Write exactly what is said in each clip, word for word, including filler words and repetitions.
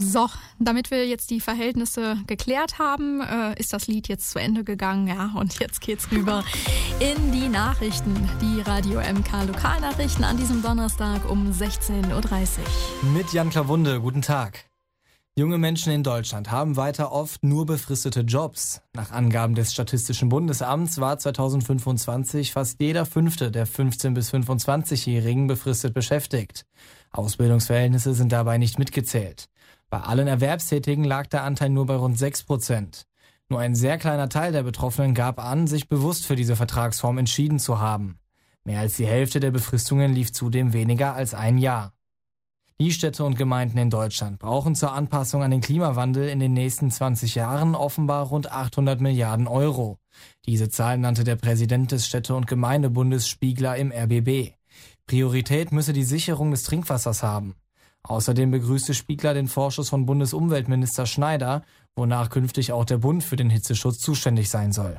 So, damit wir jetzt die Verhältnisse geklärt haben, äh, ist das Lied jetzt zu Ende gegangen. Ja, und jetzt geht's rüber in die Nachrichten. Die Radio M K Lokalnachrichten an diesem Donnerstag um sechzehn Uhr dreißig. Mit Jan Klawunde, guten Tag. Junge Menschen in Deutschland haben weiter oft nur befristete Jobs. Nach Angaben des Statistischen Bundesamts war zweitausendfünfundzwanzig fast jeder Fünfte der fünfzehn- bis fünfundzwanzigjährigen befristet beschäftigt. Ausbildungsverhältnisse sind dabei nicht mitgezählt. Bei allen Erwerbstätigen lag der Anteil nur bei rund sechs Prozent. Nur ein sehr kleiner Teil der Betroffenen gab an, sich bewusst für diese Vertragsform entschieden zu haben. Mehr als die Hälfte der Befristungen lief zudem weniger als ein Jahr. Die Städte und Gemeinden in Deutschland brauchen zur Anpassung an den Klimawandel in den nächsten zwanzig Jahren offenbar rund achthundert Milliarden Euro. Diese Zahl nannte der Präsident des Städte- und Gemeindebundes Spiegler im R B B. Priorität müsse die Sicherung des Trinkwassers haben. Außerdem begrüßte Spiegler den Vorschuss von Bundesumweltminister Schneider, wonach künftig auch der Bund für den Hitzeschutz zuständig sein soll.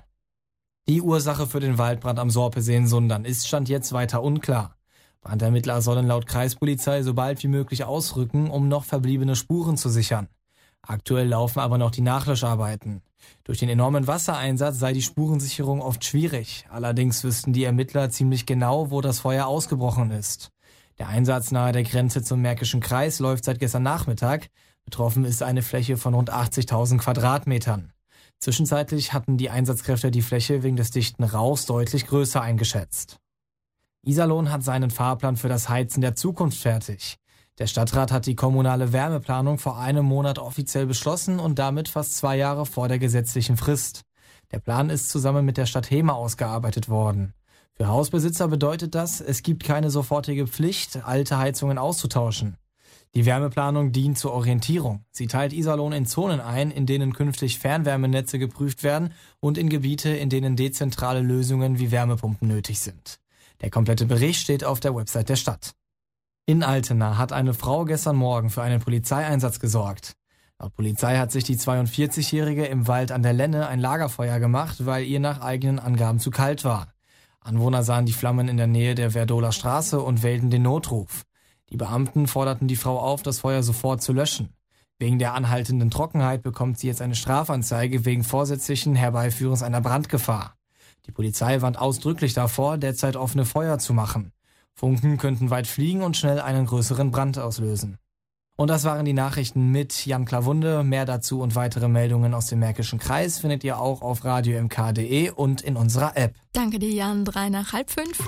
Die Ursache für den Waldbrand am Sorpesee in Sundern ist stand jetzt weiter unklar. Brandermittler sollen laut Kreispolizei so bald wie möglich ausrücken, um noch verbliebene Spuren zu sichern. Aktuell laufen aber noch die Nachlöscharbeiten. Durch den enormen Wassereinsatz sei die Spurensicherung oft schwierig. Allerdings wüssten die Ermittler ziemlich genau, wo das Feuer ausgebrochen ist. Der Einsatz nahe der Grenze zum Märkischen Kreis läuft seit gestern Nachmittag. Betroffen ist eine Fläche von rund achtzigtausend Quadratmetern. Zwischenzeitlich hatten die Einsatzkräfte die Fläche wegen des dichten Rauchs deutlich größer eingeschätzt. Iserlohn hat seinen Fahrplan für das Heizen der Zukunft fertig. Der Stadtrat hat die kommunale Wärmeplanung vor einem Monat offiziell beschlossen und damit fast zwei Jahre vor der gesetzlichen Frist. Der Plan ist zusammen mit der Stadt Hemer ausgearbeitet worden. Für Hausbesitzer bedeutet das, es gibt keine sofortige Pflicht, alte Heizungen auszutauschen. Die Wärmeplanung dient zur Orientierung. Sie teilt Iserlohn in Zonen ein, in denen künftig Fernwärmenetze geprüft werden und in Gebiete, in denen dezentrale Lösungen wie Wärmepumpen nötig sind. Der komplette Bericht steht auf der Website der Stadt. In Altena hat eine Frau gestern Morgen für einen Polizeieinsatz gesorgt. Laut Polizei hat sich die zweiundvierzigjährige im Wald an der Lenne ein Lagerfeuer gemacht, weil ihr nach eigenen Angaben zu kalt war. Anwohner sahen die Flammen in der Nähe der Werdoler Straße und wählten den Notruf. Die Beamten forderten die Frau auf, das Feuer sofort zu löschen. Wegen der anhaltenden Trockenheit bekommt sie jetzt eine Strafanzeige wegen vorsätzlichen Herbeiführens einer Brandgefahr. Die Polizei warnt ausdrücklich davor, derzeit offene Feuer zu machen. Funken könnten weit fliegen und schnell einen größeren Brand auslösen. Und das waren die Nachrichten mit Jan Klawunde. Mehr dazu und weitere Meldungen aus dem Märkischen Kreis findet ihr auch auf radio m k punkt d e und in unserer App. Danke dir, Jan. Drei nach halb fünf.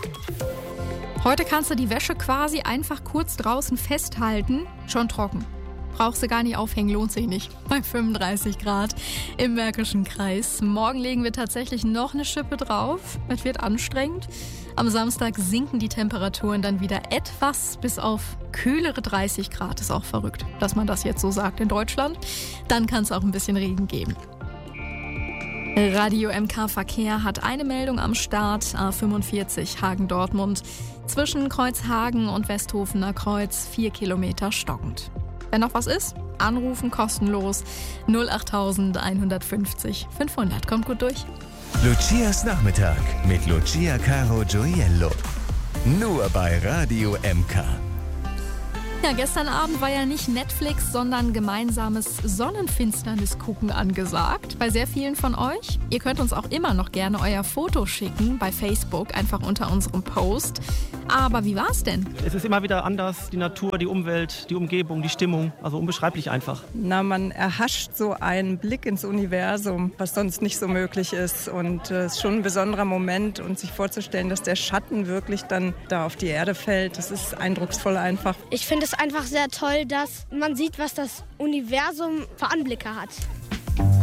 Heute kannst du die Wäsche quasi einfach kurz draußen festhalten. Schon trocken. Brauchst du gar nicht aufhängen, lohnt sich nicht. Bei fünfunddreißig Grad im Märkischen Kreis. Morgen legen wir tatsächlich noch eine Schippe drauf. Es wird anstrengend. Am Samstag sinken die Temperaturen dann wieder etwas bis auf kühlere dreißig Grad. Ist auch verrückt, dass man das jetzt so sagt in Deutschland. Dann kann es auch ein bisschen Regen geben. Radio M K Verkehr hat eine Meldung am Start. A fünfundvierzig Hagen-Dortmund. Zwischen Kreuzhagen und Westhofener Kreuz vier Kilometer stockend. Wenn noch was ist, anrufen kostenlos. null acht eins fünfzig fünfhundert. Kommt gut durch. Lucias Nachmittag mit Lucia Caro Gioiello. Nur bei Radio M K. Ja, gestern Abend war ja nicht Netflix, sondern gemeinsames Sonnenfinsternis-Gucken angesagt. Bei sehr vielen von euch. Ihr könnt uns auch immer noch gerne euer Foto schicken bei Facebook, einfach unter unserem Post. Aber wie war's denn? Es ist immer wieder anders, die Natur, die Umwelt, die Umgebung, die Stimmung, also unbeschreiblich einfach. Na, man erhascht so einen Blick ins Universum, was sonst nicht so möglich ist. Und es äh, ist schon ein besonderer Moment, und sich vorzustellen, dass der Schatten wirklich dann da auf die Erde fällt, das ist eindrucksvoll einfach. Ich finde es einfach sehr toll, dass man sieht, was das Universum für Anblicke hat.